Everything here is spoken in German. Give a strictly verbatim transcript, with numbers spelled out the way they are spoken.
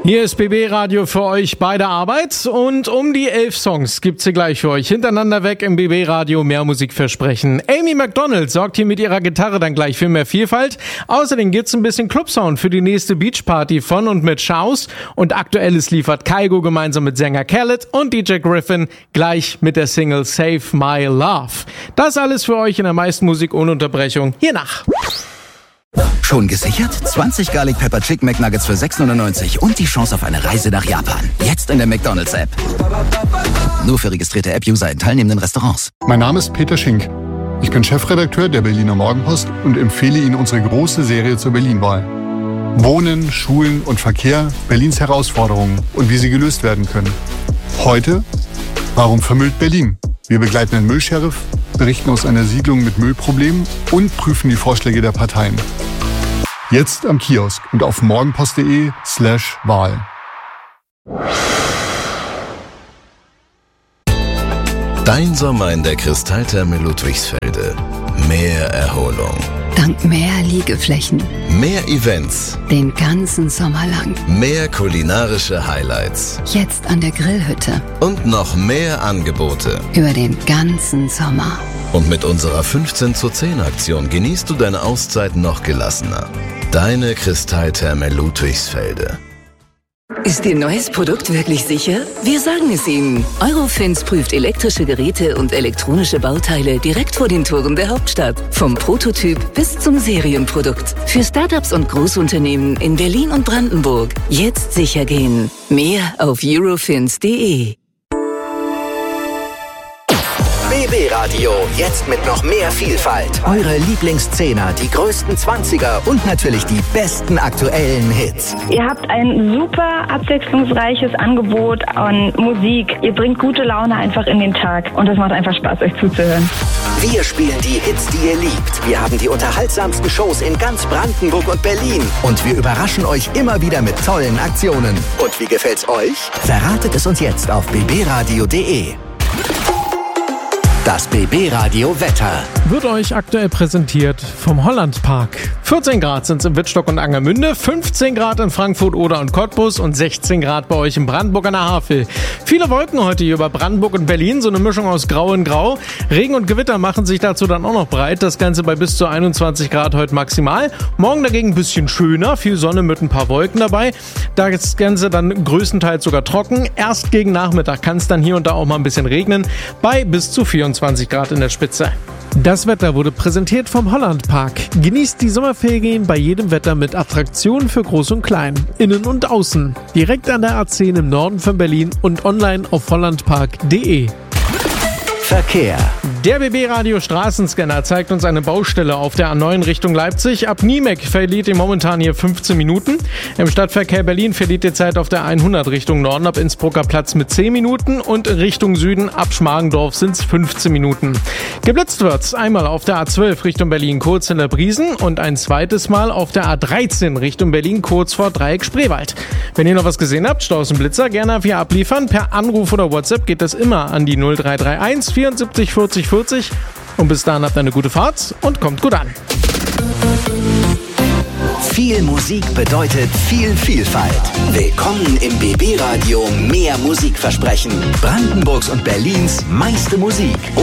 Hier ist B B Radio für euch bei der Arbeit und um die elf Songs gibt's hier gleich für euch hintereinander weg im B B Radio mehr Musikversprechen. Amy Macdonald sorgt hier mit ihrer Gitarre dann gleich für mehr Vielfalt. Außerdem gibt's ein bisschen Clubsound für die nächste Beachparty von und mit Schaus und Aktuelles liefert Kygo gemeinsam mit Sänger Khaled und D J Griffin gleich mit der Single Save My Love. Das alles für euch in der meisten Musik ohne Unterbrechung hier nach. Schon gesichert? zwanzig Garlic Pepper Chicken McNuggets für sechs neunundneunzig und die Chance auf eine Reise nach Japan. Jetzt in der McDonald's-App. Nur für registrierte App-User in teilnehmenden Restaurants. Mein Name ist Peter Schink. Ich bin Chefredakteur der Berliner Morgenpost und empfehle Ihnen unsere große Serie zur Berlin-Wahl. Wohnen, Schulen und Verkehr, Berlins Herausforderungen und wie sie gelöst werden können. Heute, warum vermüllt Berlin? Wir begleiten den Müllsheriff, berichten aus einer Siedlung mit Müllproblemen und prüfen die Vorschläge der Parteien. Jetzt am Kiosk und auf morgenpost.de slash Wahl. Dein Sommer in der Kristalltherme Ludwigsfelde. Mehr Erholung. Dank mehr Liegeflächen. Mehr Events. Den ganzen Sommer lang. Mehr kulinarische Highlights. Jetzt an der Grillhütte. Und noch mehr Angebote. Über den ganzen Sommer. Und mit unserer fünfzehn zu zehn Aktion genießt du deine Auszeit noch gelassener. Deine Kristalltherme Ludwigsfelde. Ist Ihr neues Produkt wirklich sicher? Wir sagen es Ihnen. Eurofins prüft elektrische Geräte und elektronische Bauteile direkt vor den Toren der Hauptstadt. Vom Prototyp bis zum Serienprodukt. Für Startups und Großunternehmen in Berlin und Brandenburg. Jetzt sicher gehen. Mehr auf eurofins punkt de. B B Radio, jetzt mit noch mehr Vielfalt. Eure Lieblingszehner, die größten Zwanziger und natürlich die besten aktuellen Hits. Ihr habt ein super abwechslungsreiches Angebot an Musik. Ihr bringt gute Laune einfach in den Tag und es macht einfach Spaß, euch zuzuhören. Wir spielen die Hits, die ihr liebt. Wir haben die unterhaltsamsten Shows in ganz Brandenburg und Berlin. Und wir überraschen euch immer wieder mit tollen Aktionen. Und wie gefällt's euch? Verratet es uns jetzt auf b b radio punkt de. Das B B Radio Wetter wird euch aktuell präsentiert vom Hollandpark. vierzehn Grad sind es in Wittstock und Angermünde, fünfzehn Grad in Frankfurt, Oder und Cottbus und sechzehn Grad bei euch in Brandenburg an der Havel. Viele Wolken heute hier über Brandenburg und Berlin, so eine Mischung aus Grau und Grau. Regen und Gewitter machen sich dazu dann auch noch breit. Das Ganze bei bis zu einundzwanzig Grad heute maximal. Morgen dagegen ein bisschen schöner, viel Sonne mit ein paar Wolken dabei. Das Ganze dann größtenteils sogar trocken. Erst gegen Nachmittag kann es dann hier und da auch mal ein bisschen regnen, bei bis zu vierundzwanzig Grad in der Spitze. Das Wetter wurde präsentiert vom Hollandpark. Genießt die Sommerferien bei jedem Wetter mit Attraktionen für Groß und Klein, innen und außen. Direkt an der A zehn im Norden von Berlin und online auf hollandpark punkt de. Verkehr. Der B B Radio Straßenscanner zeigt uns eine Baustelle auf der A neun Richtung Leipzig. Ab Niemek verliert ihr momentan hier fünfzehn Minuten. Im Stadtverkehr Berlin verliert ihr Zeit auf der hundert Richtung Norden ab Innsbrucker Platz mit zehn Minuten und Richtung Süden ab Schmargendorf sind es fünfzehn Minuten. Geblitzt wird's einmal auf der A zwölf Richtung Berlin kurz in der Briesen und ein zweites Mal auf der A dreizehn Richtung Berlin kurz vor Dreieck Spreewald. Wenn ihr noch was gesehen habt, Staus und Blitzer gerne via abliefern. Per Anruf oder WhatsApp geht das immer an die null drei drei eins vierundsiebzig vierzig vierzig. Und bis dahin habt ihr eine gute Fahrt und kommt gut an. Viel Musik bedeutet viel Vielfalt. Willkommen im B B Radio mehr Musikversprechen. Brandenburgs und Berlins meiste Musik.